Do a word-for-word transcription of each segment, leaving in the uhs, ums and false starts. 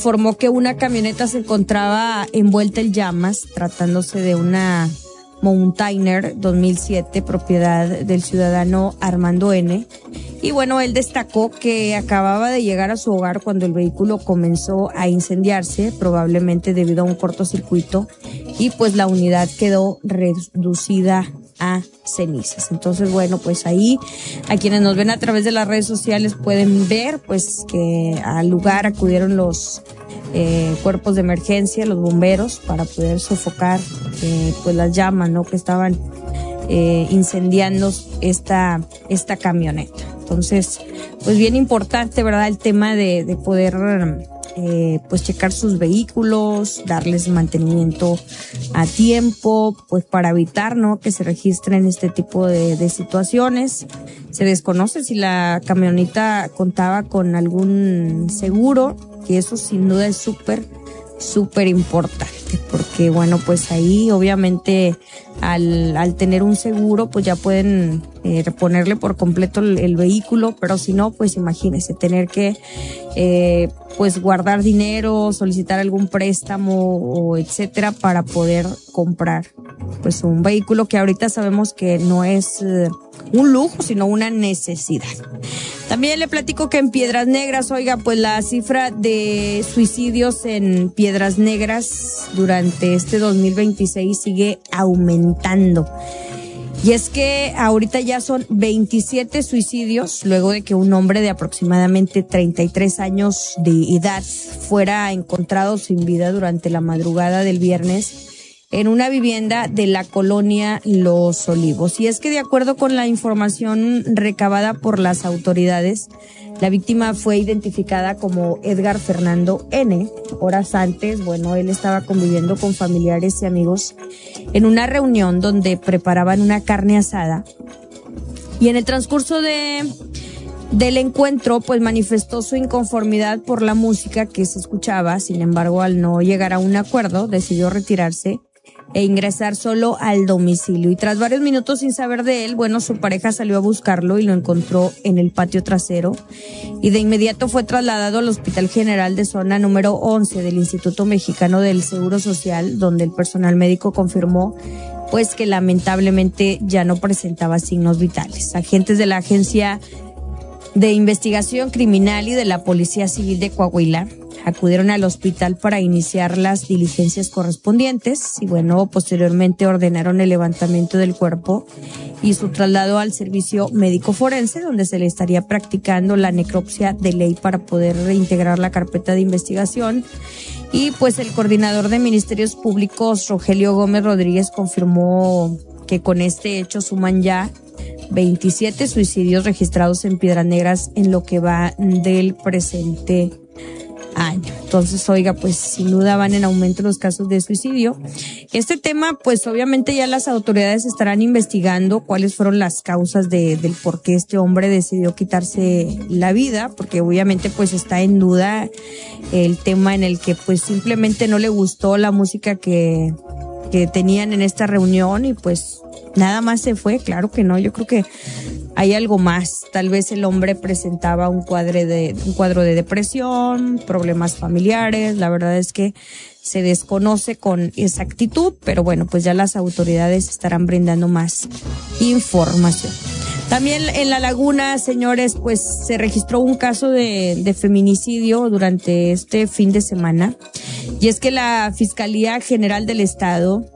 informó que una camioneta se encontraba envuelta en llamas, tratándose de una Mountaineer dos mil siete, propiedad del ciudadano Armando N. Y bueno, él destacó que acababa de llegar a su hogar cuando el vehículo comenzó a incendiarse, probablemente debido a un cortocircuito, y pues la unidad quedó reducida a cenizas. Entonces, bueno, pues ahí a quienes nos ven a través de las redes sociales pueden ver pues que al lugar acudieron los eh, cuerpos de emergencia, los bomberos, para poder sofocar eh, pues las llamas, ¿no?, que estaban eh, incendiando esta esta camioneta. Entonces, pues bien importante, ¿verdad?, el tema de, de poder eh, pues checar sus vehículos, darles mantenimiento a tiempo, pues para evitar, ¿no?, que se registren este tipo de, de situaciones. Se desconoce si la camioneta contaba con algún seguro, que eso sin duda es súper, súper importante, porque bueno, pues ahí obviamente al, al tener un seguro, pues ya pueden eh, reponerle por completo el, el vehículo, pero si no, pues imagínense tener que eh, pues guardar dinero, solicitar algún préstamo o etcétera para poder comprar pues un vehículo que ahorita sabemos que no es eh, un lujo, sino una necesidad. También le platico que en Piedras Negras, oiga, pues la cifra de suicidios en Piedras Negras durante este dos mil veintiséis sigue aumentando. Y es que ahorita ya son veintisiete suicidios luego de que un hombre de aproximadamente treinta y tres años de edad fuera encontrado sin vida durante la madrugada del viernes en una vivienda de la colonia Los Olivos. Y es que de acuerdo con la información recabada por las autoridades, la víctima fue identificada como Edgar Fernando N. Horas antes, bueno, él estaba conviviendo con familiares y amigos en una reunión donde preparaban una carne asada. Y en el transcurso de del encuentro, pues manifestó su inconformidad por la música que se escuchaba. Sin embargo, al no llegar a un acuerdo, decidió retirarse e ingresar solo al domicilio. Y tras varios minutos sin saber de él, bueno, su pareja salió a buscarlo y lo encontró en el patio trasero. Y de inmediato fue trasladado al Hospital General de Zona número once del Instituto Mexicano del Seguro Social, donde el personal médico confirmó pues que lamentablemente ya no presentaba signos vitales. Agentes de la Agencia de Investigación Criminal y de la Policía Civil de Coahuila acudieron al hospital para iniciar las diligencias correspondientes y bueno, posteriormente ordenaron el levantamiento del cuerpo y su traslado al servicio médico forense, donde se le estaría practicando la necropsia de ley para poder reintegrar la carpeta de investigación. Y pues el coordinador de Ministerios Públicos, Rogelio Gómez Rodríguez, confirmó que con este hecho suman ya veintisiete suicidios registrados en Piedras Negras en lo que va del presente año. Entonces, oiga, pues sin duda van en aumento los casos de suicidio. Este tema, pues obviamente ya las autoridades estarán investigando cuáles fueron las causas de, del por qué este hombre decidió quitarse la vida, porque obviamente pues está en duda el tema en el que pues simplemente no le gustó la música que, que tenían en esta reunión y pues nada más se fue. Claro que no, yo creo que hay algo más. Tal vez el hombre presentaba un cuadro de, un cuadro de depresión, problemas familiares. La verdad es que se desconoce con exactitud, pero bueno, pues ya las autoridades estarán brindando más información. También en La Laguna, señores, pues se registró un caso de, de feminicidio durante este fin de semana. Y es que la Fiscalía General del Estado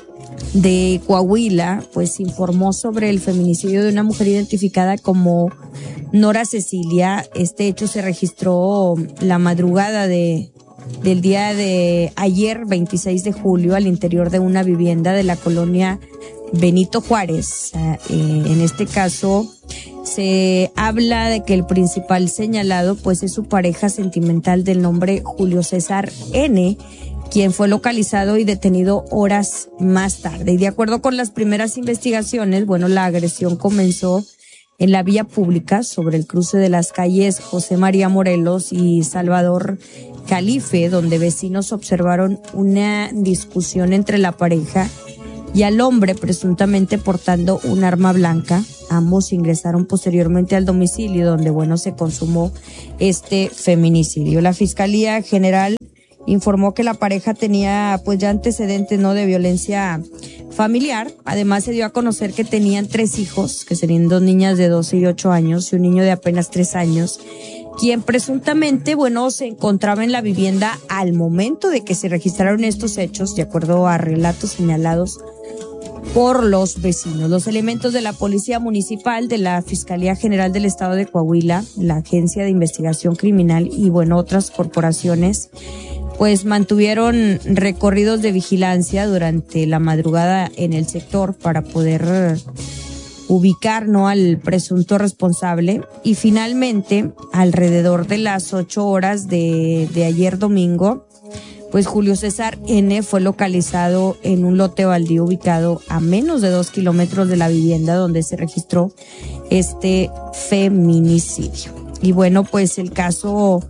de Coahuila, pues informó sobre el feminicidio de una mujer identificada como Nora Cecilia. Este hecho se registró la madrugada de del día de ayer, veintiséis de julio, al interior de una vivienda de la colonia Benito Juárez. Eh, en este caso se habla de que el principal señalado pues es su pareja sentimental del nombre Julio César N., quien fue localizado y detenido horas más tarde. Y de acuerdo con las primeras investigaciones, bueno, la agresión comenzó en la vía pública sobre el cruce de las calles José María Morelos y Salvador Calife, donde vecinos observaron una discusión entre la pareja y al hombre presuntamente portando un arma blanca. Ambos ingresaron posteriormente al domicilio donde, bueno, se consumó este feminicidio. La Fiscalía General informó que la pareja tenía pues ya antecedentes, ¿no?, de violencia familiar. Además se dio a conocer que tenían tres hijos, que serían dos niñas de doce y ocho años y un niño de apenas tres años, quien presuntamente, bueno, se encontraba en la vivienda al momento de que se registraron estos hechos, de acuerdo a relatos señalados por los vecinos. Los elementos de la Policía Municipal, de la Fiscalía General del Estado de Coahuila, la Agencia de Investigación Criminal y, bueno, otras corporaciones, pues mantuvieron recorridos de vigilancia durante la madrugada en el sector para poder ubicar, ¿no?, al presunto responsable. Y finalmente, alrededor de las ocho horas de, de ayer domingo, pues Julio César N. fue localizado en un lote baldío ubicado a menos de dos kilómetros de la vivienda donde se registró este feminicidio. Y bueno, pues el caso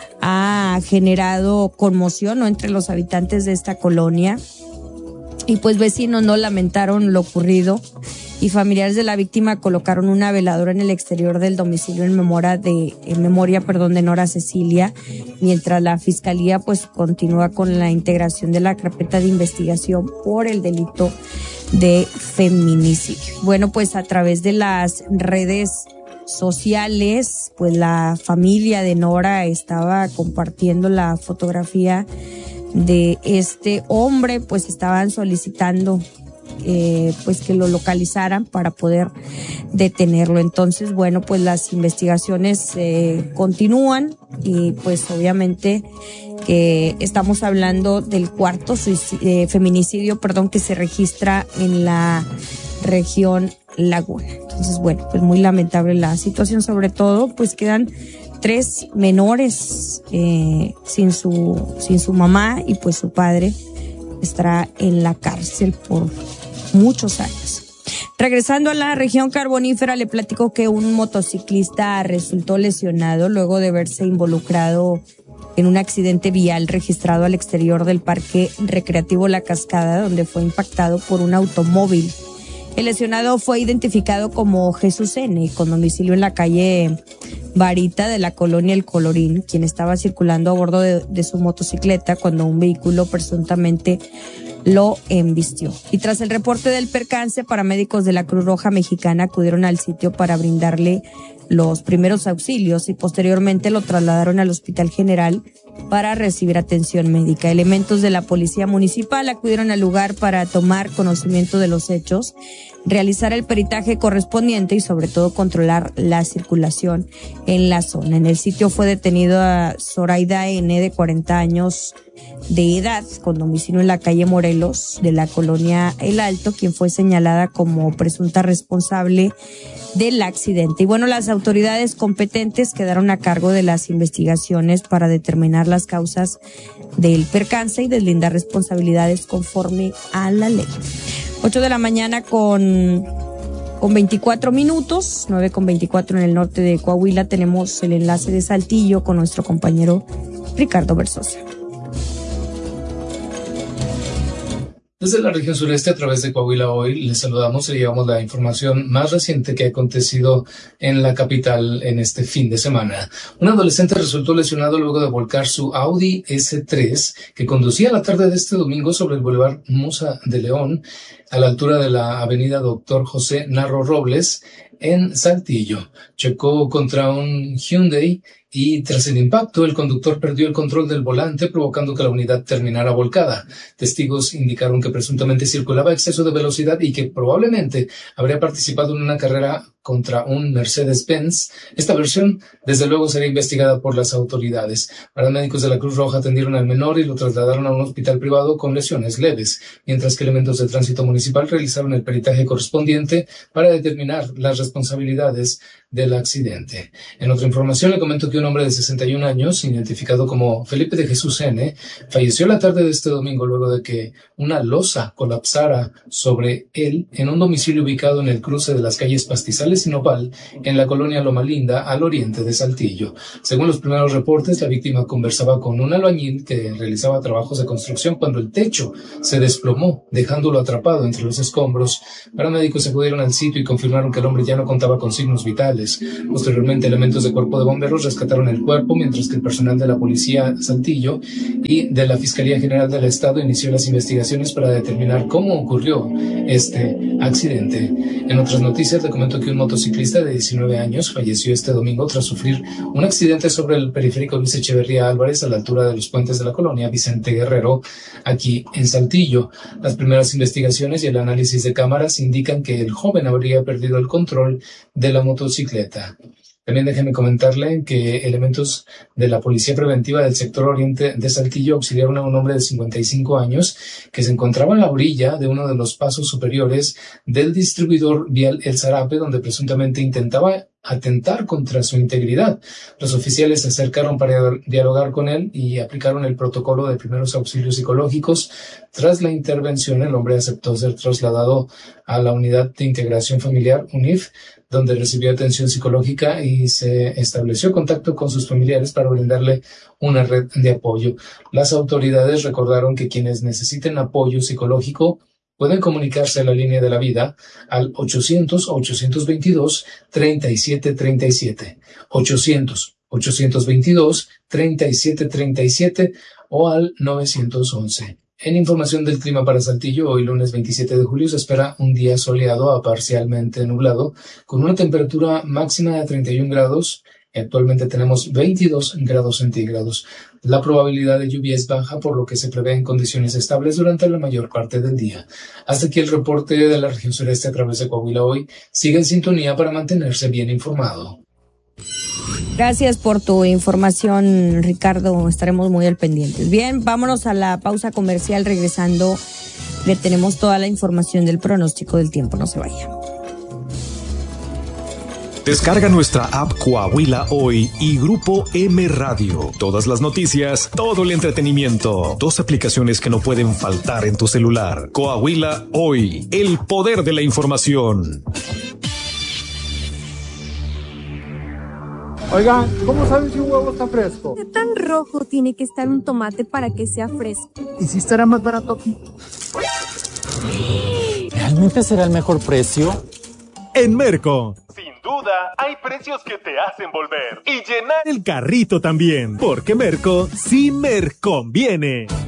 ha generado conmoción, ¿no?, entre los habitantes de esta colonia, y pues vecinos no lamentaron lo ocurrido, y familiares de la víctima colocaron una veladora en el exterior del domicilio en memoria de en memoria, perdón, de Nora Cecilia, mientras la Fiscalía pues continúa con la integración de la carpeta de investigación por el delito de feminicidio. Bueno, pues a través de las redes sociales, pues la familia de Nora estaba compartiendo la fotografía de este hombre, pues estaban solicitando eh, pues que lo localizaran para poder detenerlo. Entonces, bueno, pues las investigaciones eh, continúan y pues obviamente que estamos hablando del cuarto suicidio, eh, feminicidio, perdón, que se registra en la región Laguna. Entonces, bueno, pues muy lamentable la situación, sobre todo, pues quedan tres menores eh, sin su sin su mamá y pues su padre estará en la cárcel por muchos años. Regresando a la región carbonífera, le platico que un motociclista resultó lesionado luego de verse involucrado en un accidente vial registrado al exterior del Parque Recreativo La Cascada, donde fue impactado por un automóvil. El lesionado fue identificado como Jesús N., con domicilio en la calle Varita de la colonia El Colorín, quien estaba circulando a bordo de, de su motocicleta cuando un vehículo presuntamente lo embistió. Y tras el reporte del percance, paramédicos de la Cruz Roja Mexicana acudieron al sitio para brindarle los primeros auxilios y posteriormente lo trasladaron al Hospital General para recibir atención médica. Elementos de la Policía Municipal acudieron al lugar para tomar conocimiento de los hechos, realizar el peritaje correspondiente y sobre todo controlar la circulación en la zona. En el sitio fue detenido a Zoraida N., de cuarenta años de edad, con domicilio en la calle Morelos de la colonia El Alto, quien fue señalada como presunta responsable del accidente. Y bueno, las autoridades competentes quedaron a cargo de las investigaciones para determinar las causas del percance y deslindar responsabilidades conforme a la ley. ocho de la mañana con, con veinticuatro minutos, nueve con veinticuatro en el norte de Coahuila. Tenemos el enlace de Saltillo con nuestro compañero Ricardo Versosa. Desde la región sureste, a través de Coahuila Hoy, les saludamos y llevamos la información más reciente que ha acontecido en la capital en este fin de semana. Un adolescente resultó lesionado luego de volcar su Audi ese tres que conducía la tarde de este domingo sobre el Boulevard Musa de León, a la altura de la avenida Doctor José Narro Robles, en Saltillo. Chocó contra un Hyundai y tras el impacto el conductor perdió el control del volante, provocando que la unidad terminara volcada. Testigos indicaron que presuntamente circulaba a exceso de velocidad y que probablemente habría participado en una carrera contra un Mercedes-Benz. Esta versión, desde luego, será investigada por las autoridades. Paramédicos de la Cruz Roja atendieron al menor y lo trasladaron a un hospital privado con lesiones leves, mientras que elementos de tránsito municipal realizaron el peritaje correspondiente para determinar las responsabilidades del accidente. En otra información le comento que un hombre de sesenta y un años, identificado como Felipe de Jesús N., falleció la tarde de este domingo luego de que una losa colapsara sobre él en un domicilio ubicado en el cruce de las calles Pastizales y Nopal, en la colonia Loma Linda, al oriente de Saltillo. Según los primeros reportes, la víctima conversaba con un albañil que realizaba trabajos de construcción cuando el techo se desplomó, dejándolo atrapado entre los escombros. Paramédicos acudieron al sitio y confirmaron que el hombre ya no contaba con signos vitales. Posteriormente, elementos del cuerpo de bomberos rescataron el cuerpo, mientras que el personal de la policía Saltillo y de la Fiscalía General del Estado inició las investigaciones para determinar cómo ocurrió este accidente. En otras noticias, le comento que un motociclista de diecinueve años falleció este domingo tras sufrir un accidente sobre el periférico Luis Echeverría Álvarez a la altura de los puentes de la colonia Vicente Guerrero, aquí en Saltillo. Las primeras investigaciones y el análisis de cámaras indican que el joven habría perdido el control de la motocicleta. También déjeme comentarle que elementos de la Policía Preventiva del sector oriente de Saltillo auxiliaron a un hombre de cincuenta y cinco años que se encontraba a la orilla de uno de los pasos superiores del distribuidor vial El Zarape, donde presuntamente intentaba atentar contra su integridad. Los oficiales se acercaron para dialogar con él y aplicaron el protocolo de primeros auxilios psicológicos. Tras la intervención, el hombre aceptó ser trasladado a la Unidad de Integración Familiar, U N I F, donde recibió atención psicológica y se estableció contacto con sus familiares para brindarle una red de apoyo. Las autoridades recordaron que quienes necesiten apoyo psicológico pueden comunicarse a la línea de la vida al ochocientos, ochocientos veintidós, treinta y siete treinta y siete, ochocientos, ochocientos veintidós, treinta y siete treinta y siete o al novecientos once. En información del clima para Saltillo, hoy lunes veintisiete de julio se espera un día soleado a parcialmente nublado, con una temperatura máxima de treinta y un grados. Actualmente tenemos veintidós grados centígrados. La probabilidad de lluvia es baja, por lo que se prevén condiciones estables durante la mayor parte del día. Hasta aquí el reporte de la región sureste a través de Coahuila Hoy. Siga en sintonía para mantenerse bien informado. Gracias por tu información, Ricardo. Estaremos muy al pendiente. Bien, vámonos a la pausa comercial. Regresando, le tenemos toda la información del pronóstico del tiempo. No se vaya. Descarga nuestra app Coahuila Hoy y Grupo M Radio. Todas las noticias, todo el entretenimiento. Dos aplicaciones que no pueden faltar en tu celular. Coahuila Hoy, el poder de la información. Oigan, ¿cómo saben si un huevo está fresco? ¿Qué tan rojo tiene que estar un tomate para que sea fresco? ¿Y si estará más barato aquí? ¿Realmente será el mejor precio? En Merco. Sin duda, hay precios que te hacen volver y llenar el carrito también, porque Merco sí me conviene.